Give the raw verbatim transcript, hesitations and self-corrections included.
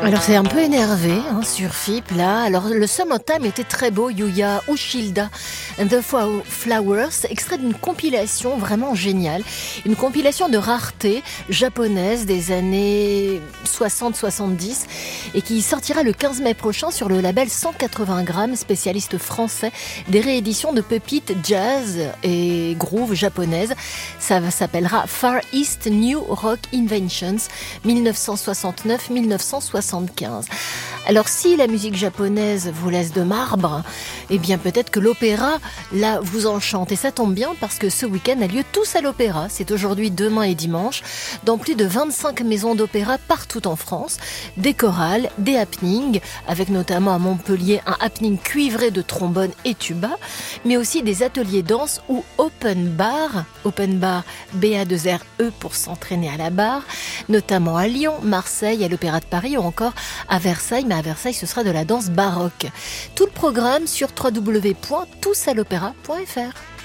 Alors c'est un peu énervé hein, sur F I P là. Alors le Summertime était très beau, Yuya Ushilda and the Flowers, extrait d'une compilation vraiment géniale, une compilation de raretés japonaises des années soixante soixante-dix et qui sortira le quinze mai prochain sur le label cent quatre-vingts grammes, spécialiste français des rééditions de pépites jazz et groove japonaises. Ça s'appellera Far East New Rock Inventions dix-neuf cent soixante-neuf à dix-neuf cent soixante-quinze. Alors si la musique japonaise vous laisse de marbre, eh bien peut-être que l'opéra là vous enchante. Et ça tombe bien parce que ce week-end a lieu Tous à l'opéra. C'est aujourd'hui, demain et dimanche dans plus de vingt-cinq maisons d'opéra partout en France. Des chorales, des happenings, avec notamment à Montpellier un happening cuivré de trombone et tuba, mais aussi des ateliers danse ou open bar, open bar B A deux R E pour s'entraîner à la barre, notamment à Lyon, Marseille, à l'Opéra de Paris ou encore à Versailles, mais à Versailles ce sera de la danse baroque. Tout le programme sur w w w point tous à l'opéra point f r.